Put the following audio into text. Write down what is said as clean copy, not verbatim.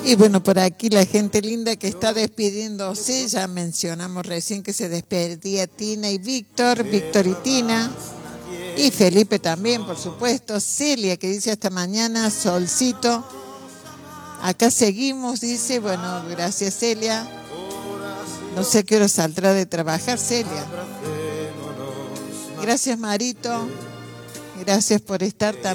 Y bueno, por aquí la gente linda que está despidiéndose, ya mencionamos recién que se despedía Tina y Víctor y Tina, y Felipe también, por supuesto, Celia que dice hasta mañana, Solcito, acá seguimos, dice, bueno, gracias Celia, no sé a qué hora saldrá de trabajar Celia. Gracias Marito, gracias por estar también.